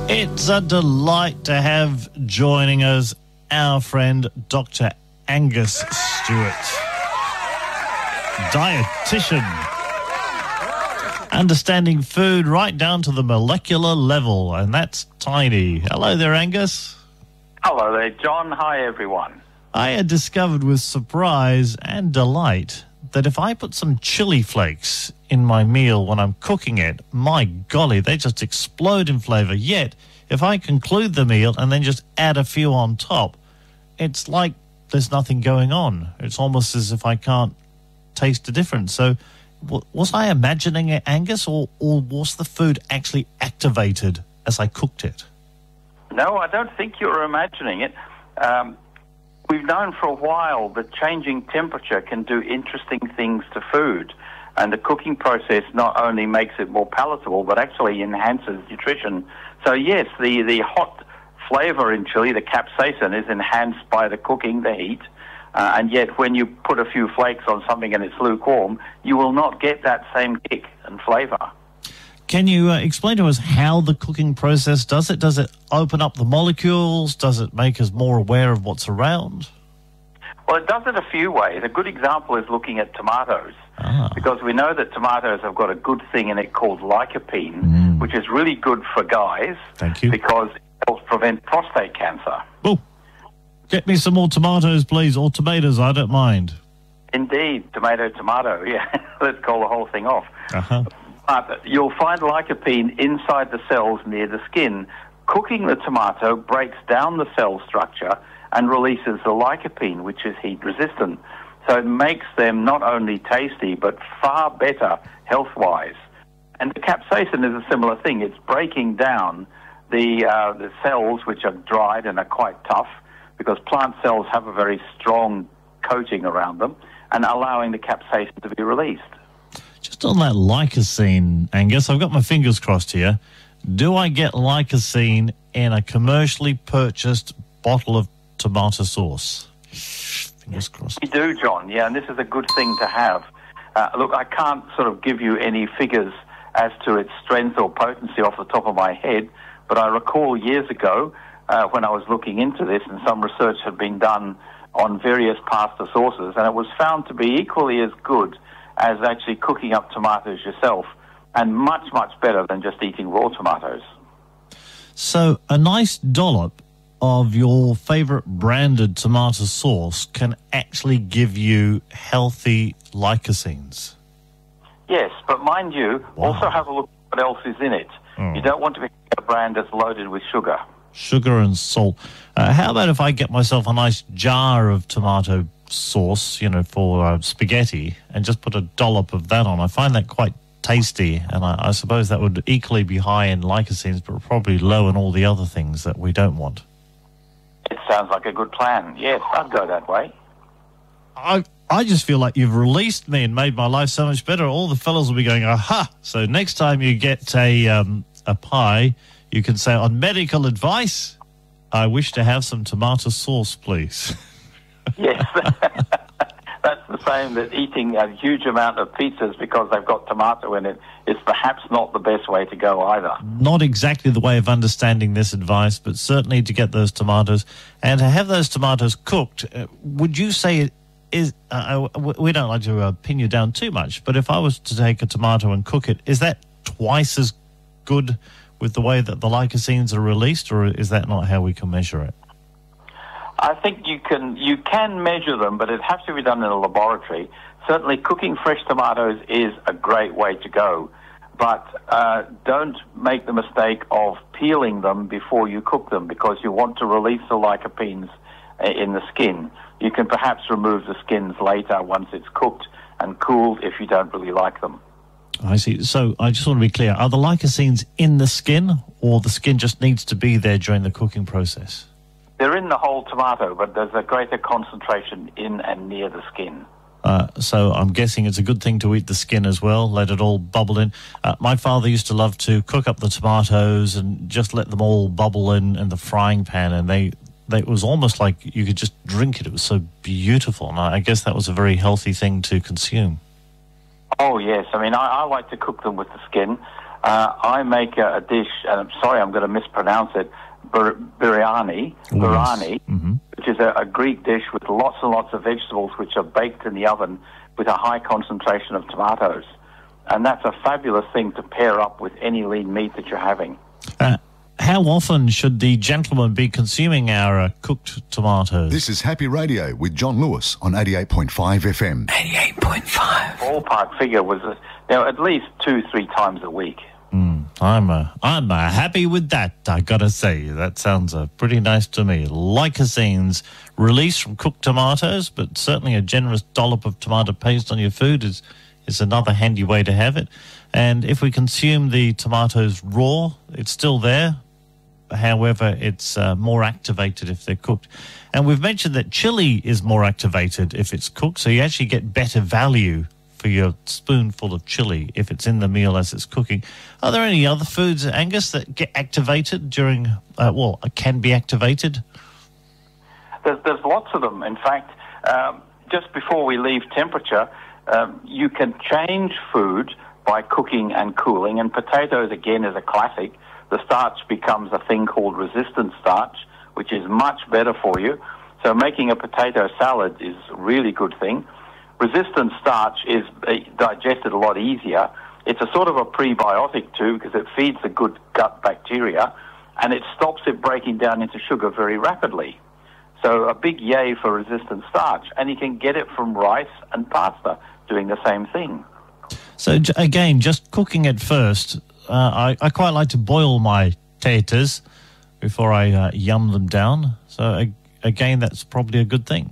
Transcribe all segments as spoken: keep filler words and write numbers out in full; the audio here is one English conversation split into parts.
It's a delight to have joining us our friend Doctor Angus Stewart, dietitian, understanding food right down to the molecular level, and that's tiny. Hello there, Angus. Hello there, John. Hi, everyone. I had discovered with surprise and delight that if I put some chili flakes in my meal when I'm cooking it, my golly, they just explode in flavour. Yet, if I conclude the meal and then just add a few on top, it's like there's nothing going on. It's almost as if I can't taste the difference. So, w- was I imagining it, Angus, or, or was the food actually activated as I cooked it? No, I don't think you're imagining it. Um, we've known for a while that changing temperature can do interesting things to food. And the cooking process not only makes it more palatable, but actually enhances nutrition. So yes, the, the hot flavour in chili, the capsaicin, is enhanced by the cooking, the heat. Uh, and yet when you put a few flakes on something and it's lukewarm, you will not get that same kick and flavour. Can you uh, explain to us how the cooking process does it? Does it open up the molecules? Does it make us more aware of what's around? Well, it does it a few ways. A good example is looking at tomatoes. Ah. Because we know that tomatoes have got a good thing in it called lycopene, Mm. which is really good for guys. Thank you. Because it helps prevent prostate cancer. Oh, get me some more tomatoes, please, or tomatoes, I don't mind. Indeed, tomato, tomato, yeah. Let's call the whole thing off. Uh-huh. But you'll find lycopene inside the cells near the skin. Cooking the tomato breaks down the cell structure and releases the lycopene, which is heat resistant. So it makes them not only tasty, but far better health-wise. And the capsaicin is a similar thing. It's breaking down the, uh, the cells, which are dried and are quite tough, because plant cells have a very strong coating around them, and allowing the capsaicin to be released. Just on that lycosine, Angus, I've got my fingers crossed here. Do I get lycosine in a commercially purchased bottle of tomato sauce? Fingers crossed. We do, John, yeah, and this is a good thing to have. Uh, look, I can't sort of give you any figures as to its strength or potency off the top of my head, but I recall years ago uh, when I was looking into this, and some research had been done on various pasta sauces, and it was found to be equally as good as actually cooking up tomatoes yourself, and much, much better than just eating raw tomatoes. So a nice dollop of your favourite branded tomato sauce can actually give you healthy lycosines. Yes, but mind you, Wow. also have a look at what else is in it. Mm. You don't want to be a brand that's loaded with sugar. Sugar and salt. Uh, how about if I get myself a nice jar of tomato sauce, you know, for uh, spaghetti, and just put a dollop of that on? I find that quite tasty, and I, I suppose that would equally be high in lycosines, but probably low in all the other things that we don't want. It sounds like a good plan. Yes, I'd go that way. I I just feel like you've released me and made my life so much better. All the fellas will be going, aha! So next time you get a um, a pie, you can say, on medical advice, I wish to have some tomato sauce, please. Yes. That's the same that eating a huge amount of pizzas because they've got tomato in it is perhaps not the best way to go either. Not exactly the way of understanding this advice, but certainly to get those tomatoes and to have those tomatoes cooked. Uh, would you say it is, uh, we don't like to uh, pin you down too much, but if I was to take a tomato and cook it, is that twice as good with the way that the lycosines are released, or is that not how we can measure it? I think you can you can measure them, but it has to be done in a laboratory. Certainly, cooking fresh tomatoes is a great way to go, but uh, don't make the mistake of peeling them before you cook them, because you want to release the lycopenes in the skin. You can perhaps remove the skins later once it's cooked and cooled if you don't really like them. I see. So I just want to be clear. Are the lycosines in the skin, or the skin just needs to be there during the cooking process? They're in the whole tomato, but there's a greater concentration in and near the skin. Uh, so I'm guessing it's a good thing to eat the skin as well, let it all bubble in. Uh, my father used to love to cook up the tomatoes and just let them all bubble in in the frying pan, and they, they it was almost like you could just drink it. It was so beautiful, and I guess that was a very healthy thing to consume. Oh, yes. I mean, I, I like to cook them with the skin. Uh, I make a, a dish, and I'm sorry I'm going to mispronounce it, bir- biryani, Oh, biryani, yes. Mm-hmm. which is a, a Greek dish with lots and lots of vegetables which are baked in the oven with a high concentration of tomatoes. And that's a fabulous thing to pair up with any lean meat that you're having. Uh, how often should the gentleman be consuming our uh, cooked tomatoes? This is Happy Radio with John Lewis on eighty-eight point five F M. eighty-eight point five. Ballpark figure was, uh, you know, at least two, three times a week. Mm, I'm uh, I'm uh, happy with that, I gotta say. That sounds uh, pretty nice to me. Lycosines released from cooked tomatoes, but certainly a generous dollop of tomato paste on your food is, is another handy way to have it. And if we consume the tomatoes raw, it's still there. However, it's uh, more activated if they're cooked. And we've mentioned that chili is more activated if it's cooked, so you actually get better value for your spoonful of chili if it's in the meal as it's cooking. Are there any other foods, Angus, that get activated during, uh, well, can be activated? There's, there's lots of them. In fact, um, just before we leave temperature, um, you can change food by cooking and cooling, and potatoes, again, is a classic. The starch becomes a thing called resistant starch, which is much better for you. So making a potato salad is a really good thing. Resistant starch is digested a lot easier. It's a sort of a prebiotic too, because it feeds the good gut bacteria, and it stops it breaking down into sugar very rapidly. So a big yay for resistant starch. And you can get it from rice and pasta doing the same thing. So j- again, just cooking it first. Uh, I, I quite like to boil my taters before I uh, yum them down. So uh, again, that's probably a good thing.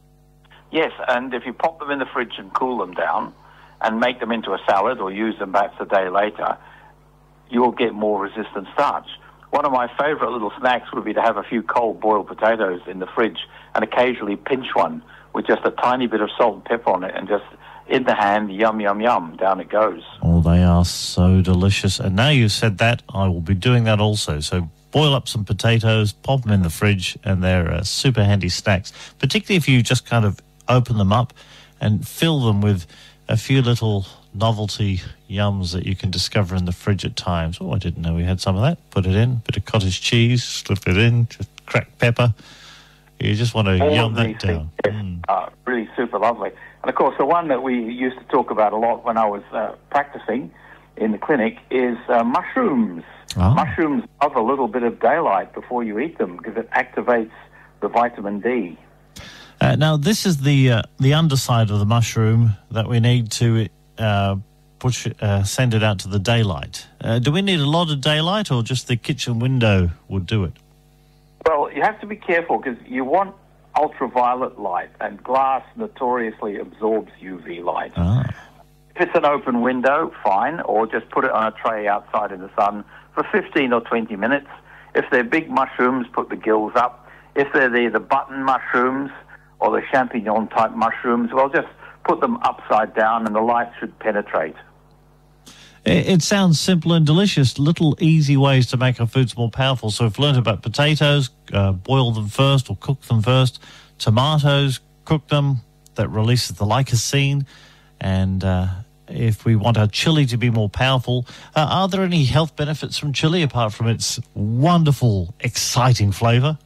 Yes, and if you pop them in the fridge and cool them down and make them into a salad or use them perhaps a day later, you'll get more resistant starch. One of my favourite little snacks would be to have a few cold boiled potatoes in the fridge and occasionally pinch one with just a tiny bit of salt and pepper on it, and just in the hand, yum, yum, yum, down it goes. Oh, they are so delicious. And now you've said that, I will be doing that also. So boil up some potatoes, pop them in the fridge, and they're uh, super handy snacks, particularly if you just kind of open them up and fill them with a few little novelty yums that you can discover in the fridge at times. Oh, I didn't know we had some of that. Put it in, bit of cottage cheese, slip it in, just cracked pepper. You just want to All yum of these that down. things, Mm. are really super lovely. And of course, the one that we used to talk about a lot when I was uh, practicing in the clinic is uh, mushrooms. Oh. Mushrooms love a little bit of daylight before you eat them because it activates the vitamin D. Uh, now, this is the uh, the underside of the mushroom that we need to uh, push, uh, send it out to the daylight. Uh, do we need a lot of daylight, or just the kitchen window would do it? Well, you have to be careful because you want ultraviolet light, and glass notoriously absorbs U V light. Ah. If it's an open window, fine, or just put it on a tray outside in the sun for fifteen or twenty minutes. If they're big mushrooms, put the gills up. If they're the, the button mushrooms or the champignon-type mushrooms, well, just put them upside down and the light should penetrate. It, it sounds simple and delicious. Little easy ways to make our foods more powerful. So we've learned about potatoes, uh, boil them first or cook them first. Tomatoes, cook them. That releases the lycosine. And uh, if we want our chili to be more powerful, uh, are there any health benefits from chili apart from its wonderful, exciting flavour?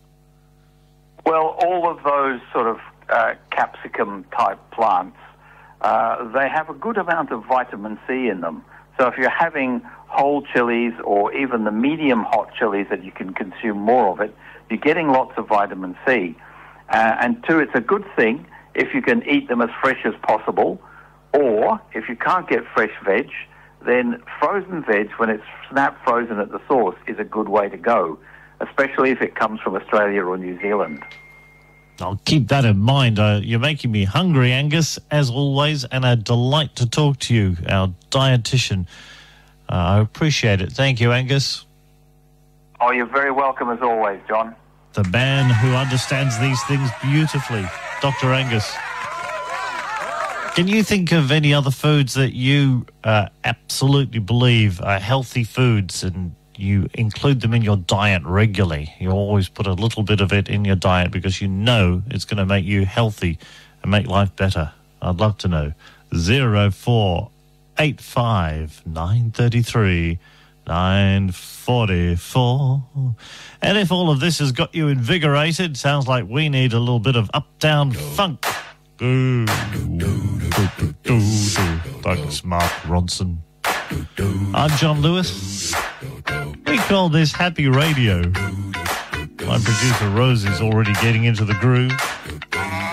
Well, all of those sort of uh, capsicum-type plants, uh, they have a good amount of vitamin C in them. So if you're having whole chilies or even the medium hot chilies that you can consume more of it, you're getting lots of vitamin C. Uh, and two, it's a good thing if you can eat them as fresh as possible, or if you can't get fresh veg, then frozen veg, when it's snap frozen at the source, is a good way to go, especially if it comes from Australia or New Zealand. I'll keep that in mind. Uh, you're making me hungry, Angus, as always, and a delight to talk to you, our dietitian. Uh, I appreciate it. Thank you, Angus. Oh, you're very welcome as always, John. The man who understands these things beautifully, Doctor Angus. Can you think of any other foods that you uh, absolutely believe are healthy foods and you include them in your diet regularly? You always put a little bit of it in your diet because you know it's going to make you healthy and make life better. I'd love to know. Zero four eight five, nine three three, nine four four. And if all of this has got you invigorated, sounds like we need a little bit of up-down funk. Ooh, thanks, Mark Ronson. I'm John Lewis. We call this Happy Radio. My producer Rosie's already getting into the groove.